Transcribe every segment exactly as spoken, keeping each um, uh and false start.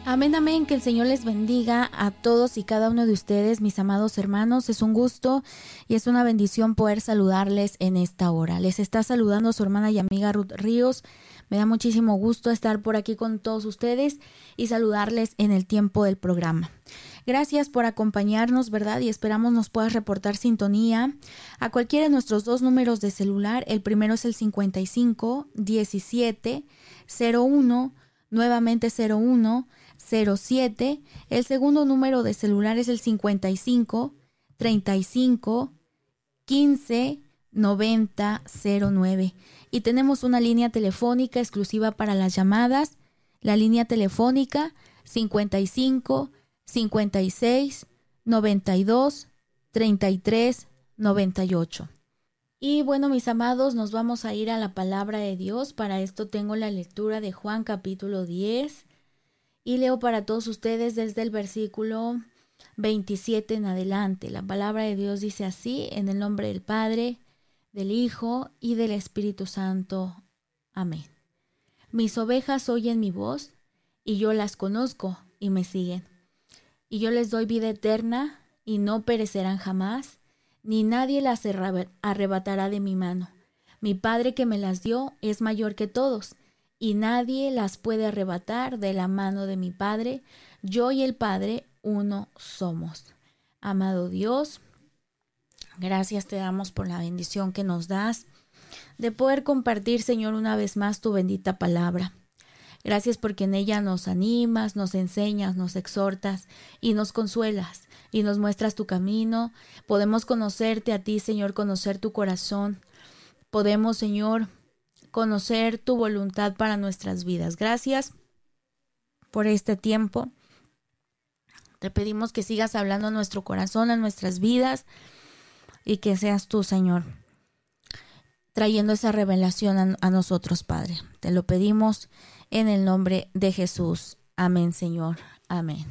Amén, amén, que el Señor les bendiga a todos y cada uno de ustedes, mis amados hermanos. Es un gusto y es una bendición poder saludarles en esta hora. Les está saludando su hermana y amiga Ruth Ríos. Me da muchísimo gusto estar por aquí con todos ustedes y saludarles en el tiempo del programa. Gracias por acompañarnos, ¿verdad? Y esperamos nos puedas reportar sintonía a cualquiera de nuestros dos números de celular. El primero es el cincuenta y cinco, diecisiete, cero uno, nuevamente cero uno, cero siete. El segundo número de celular es el cincuenta y cinco, treinta y cinco, quince, noventa, cero nueve. Y tenemos una línea telefónica exclusiva para las llamadas. La línea telefónica cincuenta y cinco, cincuenta y seis, noventa y dos, treinta y tres, noventa y ocho. Y bueno, mis amados, nos vamos a ir a la palabra de Dios. Para esto tengo la lectura de Juan capítulo diez y leo para todos ustedes desde el versículo veintisiete en adelante. La palabra de Dios dice así: en el nombre del Padre, del Hijo y del Espíritu Santo. Amén. Mis ovejas oyen mi voz, y yo las conozco y me siguen. Y yo les doy vida eterna, y no perecerán jamás, ni nadie las arrebatará de mi mano. Mi Padre que me las dio es mayor que todos, y nadie las puede arrebatar de la mano de mi Padre. Yo y el Padre uno somos. Amado Dios, gracias te damos por la bendición que nos das de poder compartir, Señor, una vez más tu bendita palabra. Gracias porque en ella nos animas, nos enseñas, nos exhortas y nos consuelas y nos muestras tu camino. Podemos conocerte a ti, Señor, conocer tu corazón. Podemos, Señor, conocer tu voluntad para nuestras vidas. Gracias por este tiempo. Te pedimos que sigas hablando a nuestro corazón, a nuestras vidas, y que seas tú, Señor, trayendo esa revelación a, a nosotros, Padre. Te lo pedimos en el nombre de Jesús. Amén, Señor. Amén.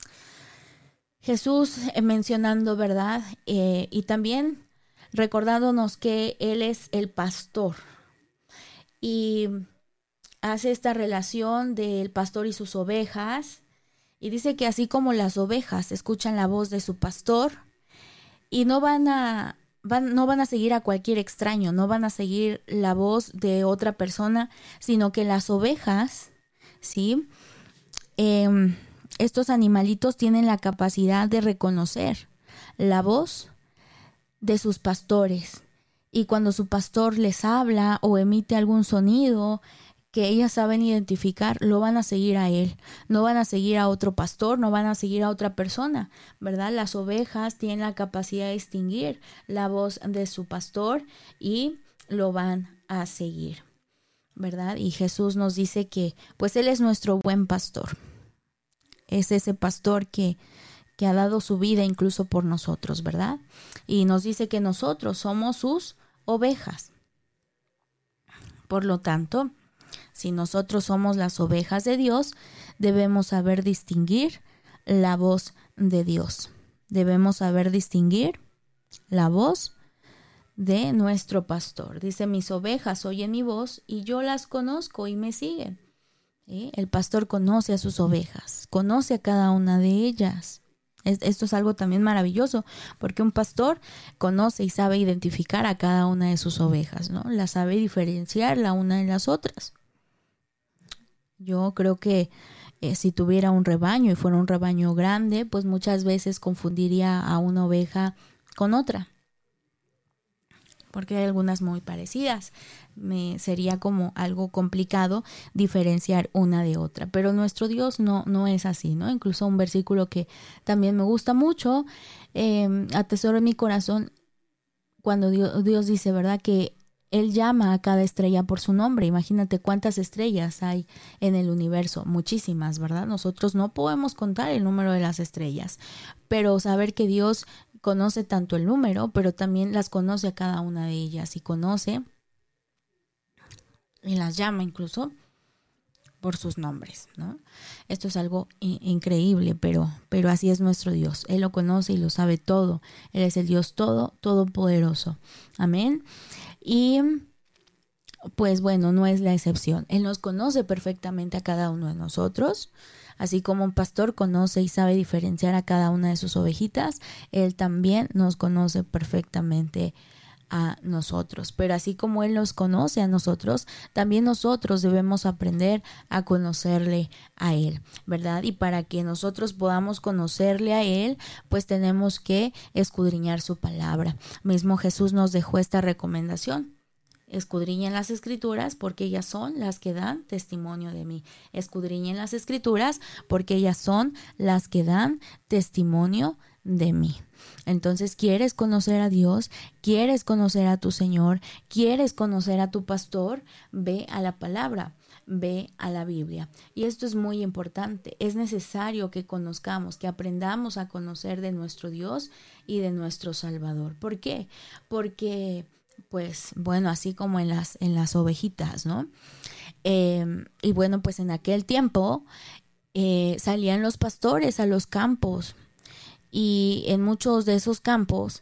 Jesús eh, mencionando, ¿verdad? Eh, y también recordándonos que Él es el pastor. Y hace esta relación del pastor y sus ovejas. Y dice que así como las ovejas escuchan la voz de su pastor y no van a, van, no van a seguir a cualquier extraño, no van a seguir la voz de otra persona, sino que las ovejas, ¿sí? Eh, estos animalitos tienen la capacidad de reconocer la voz de sus pastores. Y cuando su pastor les habla o emite algún sonido que ellas saben identificar, lo van a seguir a él. No van a seguir a otro pastor, no van a seguir a otra persona, ¿verdad? Las ovejas tienen la capacidad de distinguir la voz de su pastor y lo van a seguir, ¿verdad? Y Jesús nos dice que pues Él es nuestro buen pastor. Es ese pastor que, que ha dado su vida incluso por nosotros, ¿verdad? Y nos dice que nosotros somos sus ovejas. Por lo tanto, si nosotros somos las ovejas de Dios, debemos saber distinguir la voz de Dios. Debemos saber distinguir la voz de nuestro pastor. Dice, mis ovejas oyen mi voz y yo las conozco y me siguen. ¿Sí? El pastor conoce a sus ovejas, conoce a cada una de ellas. Esto es algo también maravilloso, porque un pastor conoce y sabe identificar a cada una de sus ovejas, ¿no? La sabe diferenciar la una de las otras. Yo creo que eh, si tuviera un rebaño y fuera un rebaño grande, pues muchas veces confundiría a una oveja con otra, porque hay algunas muy parecidas. Me sería como algo complicado diferenciar una de otra, pero nuestro Dios no, no es así, ¿no? Incluso un versículo que también me gusta mucho, eh, atesoro en mi corazón, cuando Dios, Dios dice, ¿verdad?, que Él llama a cada estrella por su nombre. Imagínate cuántas estrellas hay en el universo, muchísimas, ¿verdad? Nosotros no podemos contar el número de las estrellas, pero saber que Dios conoce tanto el número, pero también las conoce a cada una de ellas y conoce y las llama incluso por sus nombres, ¿no? Esto es algo in- increíble, pero, pero así es nuestro Dios. Él lo conoce y lo sabe todo. Él es el Dios todo, todopoderoso. Amén. Y pues bueno, no es la excepción. Él nos conoce perfectamente a cada uno de nosotros. Así como un pastor conoce y sabe diferenciar a cada una de sus ovejitas, Él también nos conoce perfectamente a nosotros. Pero así como Él nos conoce a nosotros, también nosotros debemos aprender a conocerle a Él, ¿verdad? Y para que nosotros podamos conocerle a Él, pues tenemos que escudriñar su palabra. Mismo Jesús nos dejó esta recomendación. Escudriñen las escrituras porque ellas son las que dan testimonio de mí. Escudriñen las escrituras porque ellas son las que dan testimonio de mí. Entonces, ¿quieres conocer a Dios? ¿Quieres conocer a tu Señor? ¿Quieres conocer a tu pastor? Ve a la palabra. Ve a la Biblia. Y esto es muy importante. Es necesario que conozcamos, que aprendamos a conocer de nuestro Dios y de nuestro Salvador. ¿Por qué? Porque pues bueno, así como en las, en las ovejitas, ¿no? Eh, y bueno, pues en aquel tiempo eh, salían los pastores a los campos y en muchos de esos campos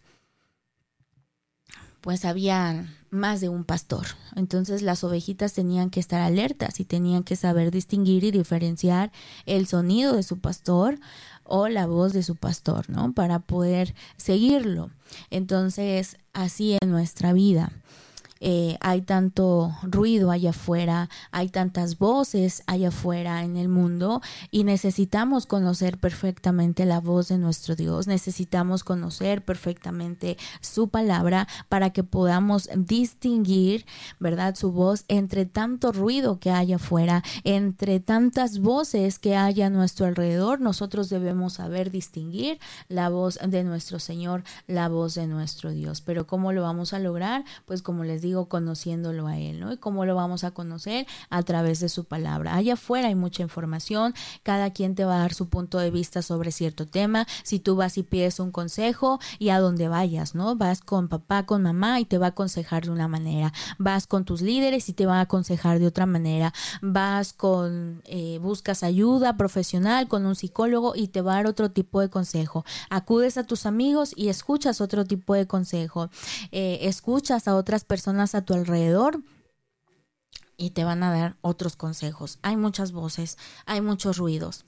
pues había más de un pastor. Entonces las ovejitas tenían que estar alertas y tenían que saber distinguir y diferenciar el sonido de su pastor o la voz de su pastor, ¿no? Para poder seguirlo. Entonces, así en nuestra vida. Eh, hay tanto ruido allá afuera, hay tantas voces allá afuera en el mundo y necesitamos conocer perfectamente la voz de nuestro Dios, necesitamos conocer perfectamente su palabra para que podamos distinguir, ¿verdad?, su voz entre tanto ruido que hay afuera, entre tantas voces que hay a nuestro alrededor. Nosotros debemos saber distinguir la voz de nuestro Señor, la voz de nuestro Dios. Pero ¿cómo lo vamos a lograr? Pues como les digo, conociéndolo a Él, ¿no? ¿Y cómo lo vamos a conocer? A través de su palabra. Allá afuera hay mucha información, cada quien te va a dar su punto de vista sobre cierto tema. Si tú vas y pides un consejo y a donde vayas, ¿no? Vas con papá, con mamá y te va a aconsejar de una manera. Vas con tus líderes y te va a aconsejar de otra manera. Vas con, eh, buscas ayuda profesional con un psicólogo y te va a dar otro tipo de consejo. Acudes a tus amigos y escuchas otro tipo de consejo. Eh, escuchas a otras personas a tu alrededor y te van a dar otros consejos. Hay muchas voces, hay muchos ruidos.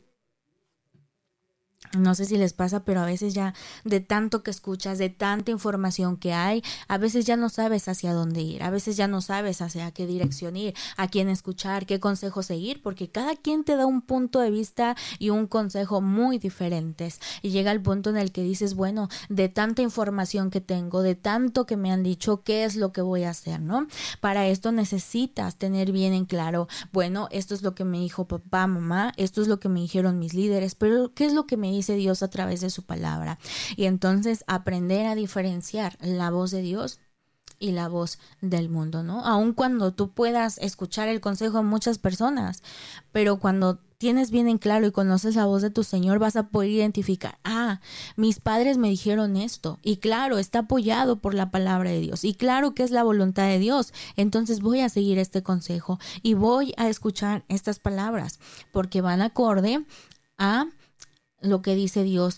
No sé si les pasa, pero a veces ya de tanto que escuchas, de tanta información que hay, a veces ya no sabes hacia dónde ir, a veces ya no sabes hacia qué dirección ir, a quién escuchar, qué consejo seguir, porque cada quien te da un punto de vista y un consejo muy diferentes. Y llega el punto en el que dices, bueno, de tanta información que tengo, de tanto que me han dicho, ¿qué es lo que voy a hacer, no? Para esto necesitas tener bien en claro, bueno, esto es lo que me dijo papá, mamá, esto es lo que me dijeron mis líderes, pero ¿qué es lo que me dice Dios a través de su palabra? Y entonces aprender a diferenciar la voz de Dios y la voz del mundo, ¿no? Aun cuando tú puedas escuchar el consejo de muchas personas, pero cuando tienes bien en claro y conoces la voz de tu Señor, vas a poder identificar, ah, mis padres me dijeron esto, y claro, está apoyado por la palabra de Dios, y claro que es la voluntad de Dios, entonces voy a seguir este consejo y voy a escuchar estas palabras, porque van acorde a lo que dice Dios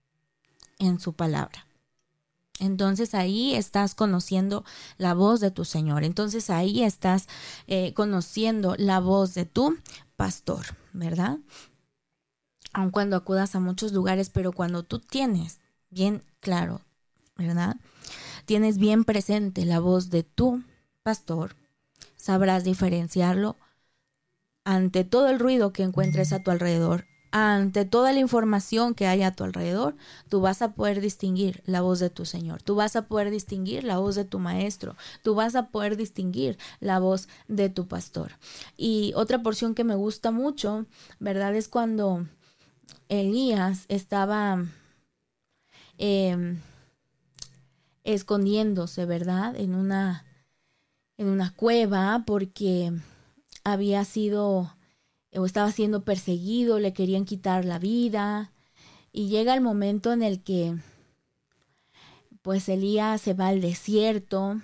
en su palabra. Entonces ahí estás conociendo la voz de tu Señor. Entonces ahí estás eh, conociendo la voz de tu pastor, ¿verdad? Aun cuando acudas a muchos lugares, pero cuando tú tienes bien claro, ¿verdad? Tienes bien presente la voz de tu pastor, sabrás diferenciarlo ante todo el ruido que encuentres a tu alrededor. Ante toda la información que hay a tu alrededor, tú vas a poder distinguir la voz de tu Señor, tú vas a poder distinguir la voz de tu maestro, tú vas a poder distinguir la voz de tu pastor. Y otra porción que me gusta mucho, ¿verdad? Es cuando Elías estaba eh, escondiéndose, ¿verdad? En una, en una cueva porque había sido o estaba siendo perseguido, le querían quitar la vida, y llega el momento en el que pues Elías se va al desierto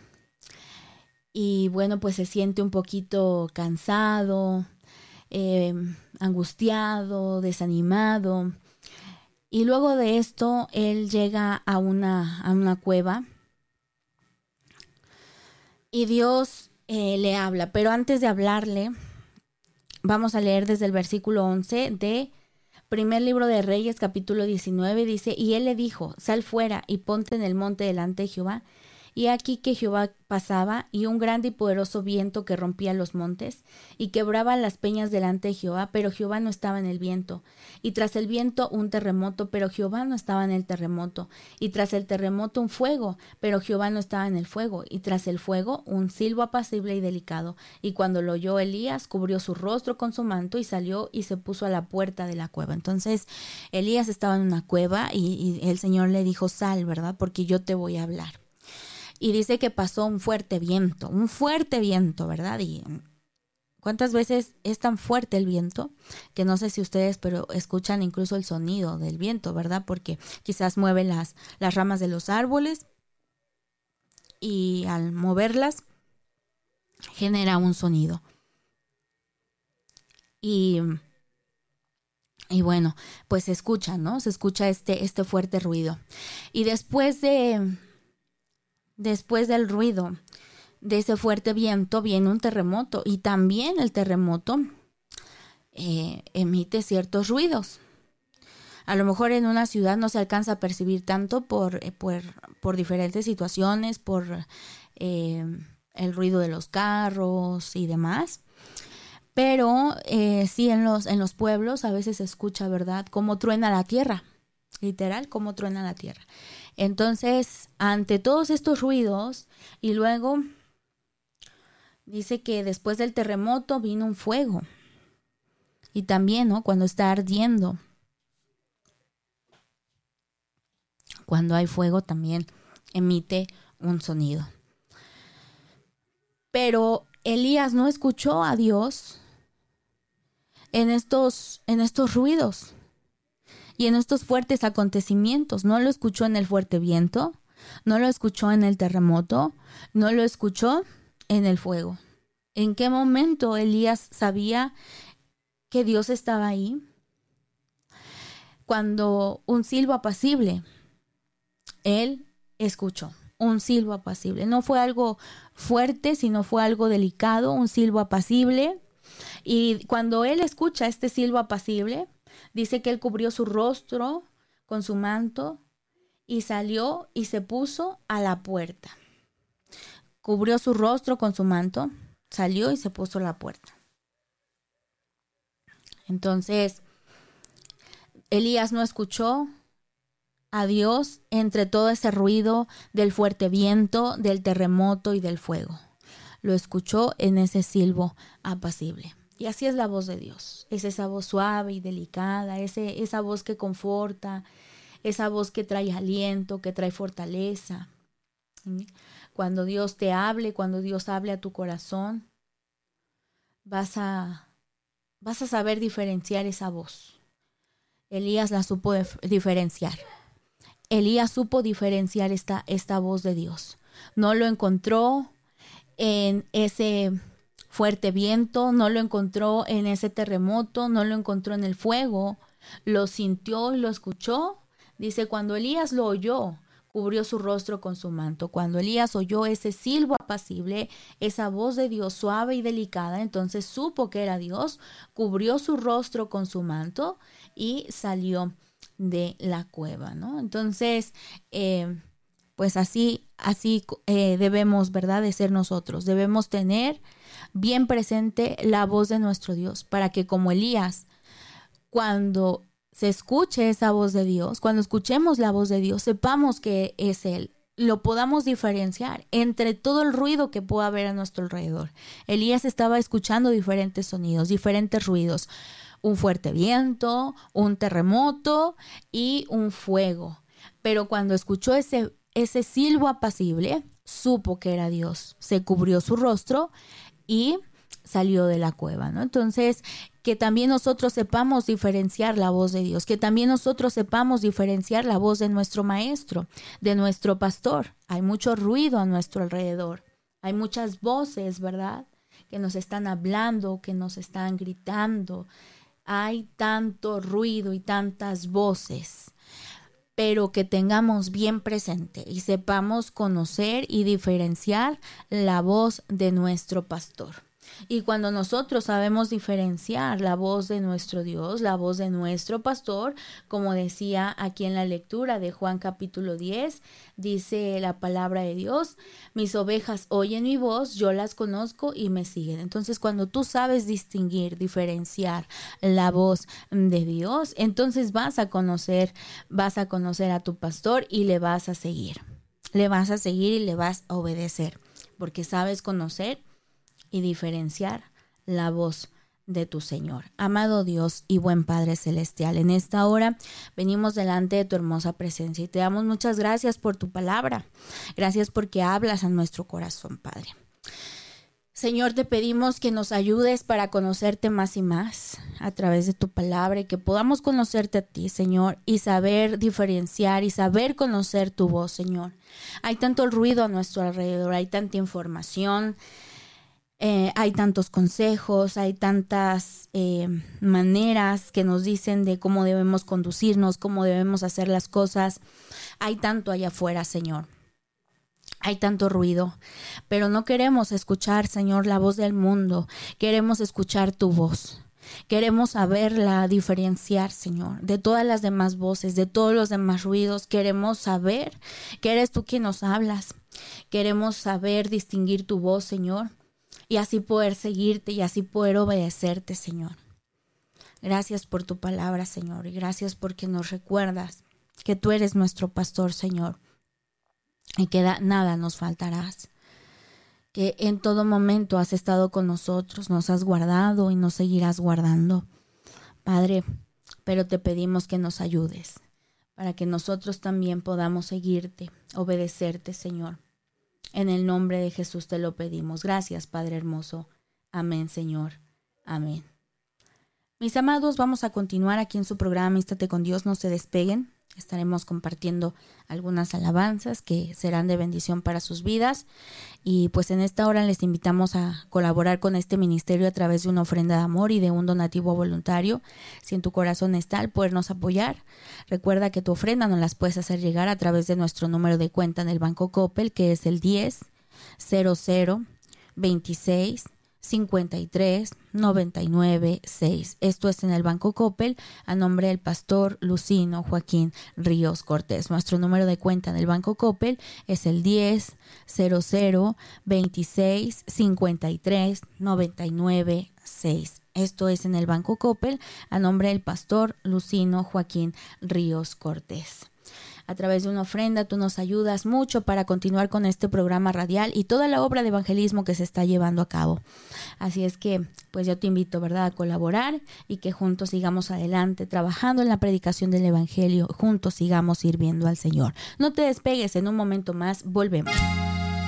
y bueno, pues se siente un poquito cansado, eh, angustiado, desanimado, y luego de esto él llega a una, a una cueva y Dios eh, le habla. Pero antes de hablarle, vamos a leer desde el versículo once de primer libro de Reyes, capítulo diecinueve. Dice, y él le dijo, sal fuera y ponte en el monte delante de Jehová. Y aquí que Jehová pasaba, y un grande y poderoso viento que rompía los montes, y quebraba las peñas delante de Jehová, pero Jehová no estaba en el viento. Y tras el viento un terremoto, pero Jehová no estaba en el terremoto. Y tras el terremoto un fuego, pero Jehová no estaba en el fuego. Y tras el fuego un silbo apacible y delicado. Y cuando lo oyó Elías, cubrió su rostro con su manto, y salió y se puso a la puerta de la cueva. Entonces Elías estaba en una cueva, y, y el Señor le dijo, sal, ¿verdad? Porque yo te voy a hablar. Y dice que pasó un fuerte viento, un fuerte viento, ¿verdad? Y cuántas veces es tan fuerte el viento que no sé si ustedes, pero escuchan incluso el sonido del viento, ¿verdad? Porque quizás mueve las, las ramas de los árboles y al moverlas genera un sonido. Y, y bueno, pues se escucha, ¿no? Se escucha este, este fuerte ruido. Y después de... Después del ruido de ese fuerte viento viene un terremoto, y también el terremoto eh, emite ciertos ruidos. A lo mejor en una ciudad no se alcanza a percibir tanto por, eh, por, por diferentes situaciones, por eh, el ruido de los carros y demás. Pero eh, sí en los, en los pueblos a veces se escucha, ¿verdad?, cómo truena la tierra. Literal, cómo truena la tierra. Entonces, ante todos estos ruidos, y luego dice que después del terremoto vino un fuego. Y también, ¿no?, cuando está ardiendo. Cuando hay fuego también emite un sonido. Pero Elías no escuchó a Dios en estos, en estos ruidos y en estos fuertes acontecimientos. No lo escuchó en el fuerte viento, no lo escuchó en el terremoto, no lo escuchó en el fuego. ¿En qué momento Elías sabía que Dios estaba ahí? Cuando un silbo apacible, él escuchó un silbo apacible. No fue algo fuerte, sino fue algo delicado, un silbo apacible. Y cuando él escucha este silbo apacible, dice que él cubrió su rostro con su manto y salió y se puso a la puerta. Cubrió su rostro con su manto, salió y se puso a la puerta. Entonces, Elías no escuchó a Dios entre todo ese ruido del fuerte viento, del terremoto y del fuego. Lo escuchó en ese silbo apacible. Y así es la voz de Dios. Es esa voz suave y delicada, ese, esa voz que conforta, esa voz que trae aliento, que trae fortaleza. Cuando Dios te hable, cuando Dios hable a tu corazón, vas a, vas a saber diferenciar esa voz. Elías la supo dif- diferenciar. Elías supo diferenciar esta, esta voz de Dios. No lo encontró en ese fuerte viento, no lo encontró en ese terremoto, no lo encontró en el fuego, lo sintió y lo escuchó. Dice, cuando Elías lo oyó, cubrió su rostro con su manto. Cuando Elías oyó ese silbo apacible, esa voz de Dios suave y delicada, entonces supo que era Dios, cubrió su rostro con su manto y salió de la cueva, ¿no? Entonces, eh, pues así, así eh, debemos, ¿verdad?, de ser nosotros. Debemos tener bien presente la voz de nuestro Dios, para que como Elías, cuando se escuche esa voz de Dios, cuando escuchemos la voz de Dios, sepamos que es Él, lo podamos diferenciar entre todo el ruido que pueda haber a nuestro alrededor. Elías estaba escuchando diferentes sonidos, diferentes ruidos, un fuerte viento, un terremoto y un fuego. Pero cuando escuchó ese, ese silbo apacible, supo que era Dios, se cubrió su rostro y salió de la cueva, ¿no? Entonces, que también nosotros sepamos diferenciar la voz de Dios, que también nosotros sepamos diferenciar la voz de nuestro maestro, de nuestro pastor. Hay mucho ruido a nuestro alrededor, hay muchas voces, ¿verdad?, que nos están hablando, que nos están gritando. Hay tanto ruido y tantas voces. pero que tengamos bien presente y sepamos conocer y diferenciar la voz de nuestro pastor. Y cuando nosotros sabemos diferenciar la voz de nuestro Dios, la voz de nuestro pastor, como decía aquí en la lectura de Juan capítulo diez, dice la palabra de Dios, mis ovejas oyen mi voz, yo las conozco y me siguen. Entonces, cuando tú sabes distinguir, diferenciar la voz de Dios, entonces vas a conocer, vas a conocer a tu pastor y le vas a seguir. Le vas a seguir y le vas a obedecer, porque sabes conocer y diferenciar la voz de tu Señor. Amado Dios y buen Padre Celestial, en esta hora venimos delante de tu hermosa presencia y te damos muchas gracias por tu palabra. Gracias porque hablas a nuestro corazón, Padre. Señor, te pedimos que nos ayudes para conocerte más y más a través de tu palabra y que podamos conocerte a ti, Señor, y saber diferenciar y saber conocer tu voz, Señor. Hay tanto ruido a nuestro alrededor, hay tanta información, Eh, hay tantos consejos, hay tantas eh, maneras que nos dicen de cómo debemos conducirnos, cómo debemos hacer las cosas. Hay tanto allá afuera, Señor. Hay tanto ruido, pero no queremos escuchar, Señor, la voz del mundo. Queremos escuchar tu voz. Queremos saberla diferenciar, Señor, de todas las demás voces, de todos los demás ruidos. Queremos saber que eres tú quien nos hablas. Queremos saber distinguir tu voz, Señor, y así poder seguirte y así poder obedecerte, Señor. Gracias por tu palabra, Señor, y gracias porque nos recuerdas que tú eres nuestro pastor, Señor, y que da, nada nos faltarás. Que en todo momento has estado con nosotros, nos has guardado y nos seguirás guardando. Padre, pero te pedimos que nos ayudes para que nosotros también podamos seguirte, obedecerte, Señor. En el nombre de Jesús te lo pedimos. Gracias, Padre hermoso. Amén, Señor. Amén. Mis amados, vamos a continuar aquí en su programa Amístate con Dios. No se despeguen. Estaremos compartiendo algunas alabanzas que serán de bendición para sus vidas. Y pues en esta hora les invitamos a colaborar con este ministerio a través de una ofrenda de amor y de un donativo voluntario. Si en tu corazón está el podernos apoyar, recuerda que tu ofrenda nos las puedes hacer llegar a través de nuestro número de cuenta en el Banco Coppel, que es el diez, cero cero, veintiséis, cincuenta y tres, noventa y nueve, seis. Esto es en el Banco Coppel a nombre del pastor Lucino Joaquín Ríos Cortés. Nuestro número de cuenta en el Banco Coppel es el diez, cero cero, veintiséis, cincuenta y tres, noventa y nueve, seis. Esto es en el Banco Coppel a nombre del pastor Lucino Joaquín Ríos Cortés. A través de una ofrenda tú nos ayudas mucho para continuar con este programa radial y toda la obra de evangelismo que se está llevando a cabo. Así es que pues yo te invito, ¿verdad?, a colaborar y que juntos sigamos adelante trabajando en la predicación del evangelio, juntos sigamos sirviendo al Señor. No te despegues, en un momento más volvemos.